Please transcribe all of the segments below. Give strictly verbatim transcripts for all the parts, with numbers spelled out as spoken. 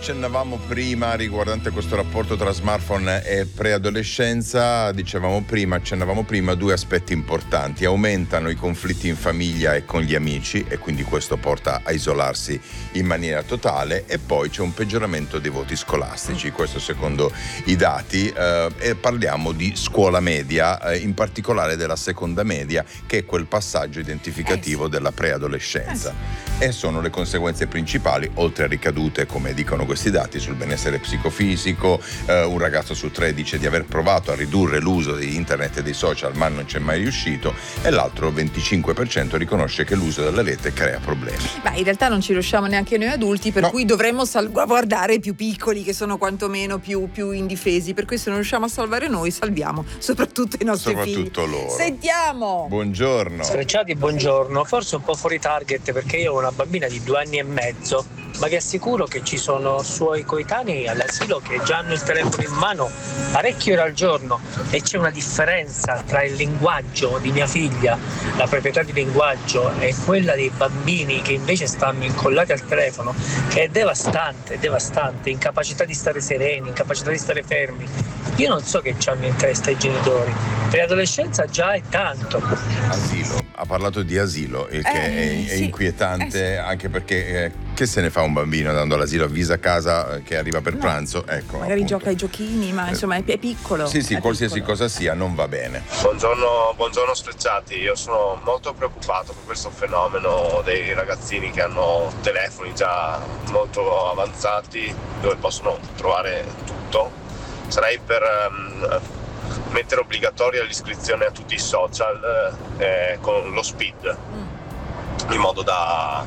accennavamo prima riguardante questo rapporto tra smartphone e preadolescenza, dicevamo prima, accennavamo prima due aspetti importanti. Aumentano i conflitti in famiglia e con gli amici e quindi questo porta a isolarsi in maniera totale, e poi c'è un peggioramento dei voti scolastici, questo secondo i dati, eh, e parliamo di scuola media, eh, in particolare della seconda media, che è quel passaggio identificativo eh sì. della preadolescenza. Eh sì. E sono le conseguenze principali, oltre a ricadute, come dicono questi dati, sul benessere psicofisico. Eh, un ragazzo su tre dice di aver provato a ridurre l'uso di internet e dei social ma non c'è mai riuscito, e l'altro venticinque per cento riconosce che l'uso della rete crea problemi. Ma in realtà non ci riusciamo neanche noi adulti, per no. cui dovremmo salvaguardare i più piccoli, che sono quantomeno più, più indifesi, per cui se non riusciamo a salvare noi, salviamo soprattutto i nostri soprattutto figli. loro. Sentiamo! Buongiorno. Sfrecciati, buongiorno. Forse un po' fuori target, perché io ho una bambina di due anni e mezzo, ma vi assicuro che ci sono suoi coetanei all'asilo che già hanno il telefono in mano parecchie ore al giorno, e c'è una differenza tra il linguaggio di mia figlia, la proprietà di linguaggio, e quella dei bambini che invece stanno incollati al telefono, che è devastante, è devastante, incapacità di stare sereni, incapacità di stare fermi. Io non so che c'hanno in testa i genitori, per l'adolescenza già è tanto. Asilo, ha parlato di asilo, il che eh, è, è sì. inquietante, eh, sì. anche perché eh, che se ne fa un bambino andando all'asilo? Avvisa a casa che arriva per no. pranzo, ecco. Magari appunto. gioca ai giochini, ma insomma è, è piccolo. Sì, sì, è qualsiasi piccolo. cosa sia non va bene. Buongiorno, buongiorno Sfrecciati, io sono molto preoccupato per questo fenomeno dei ragazzini che hanno telefoni già molto avanzati dove possono trovare tutto. Sarei per um, mettere obbligatoria l'iscrizione a tutti i social eh, con lo speed, mm. in modo da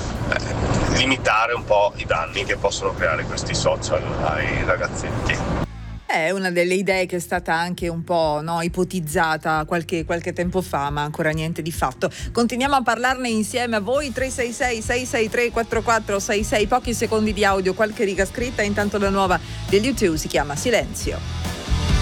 eh, limitare un po' i danni che possono creare questi social ai ragazzetti. È una delle idee che è stata anche un po' no, ipotizzata qualche, qualche tempo fa, ma ancora niente di fatto. Continuiamo a parlarne insieme a voi. Tre sei sei sei sei tre quattro quattro sei sei, pochi secondi di audio, qualche riga scritta. Intanto la nuova degli U due si chiama Silenzio.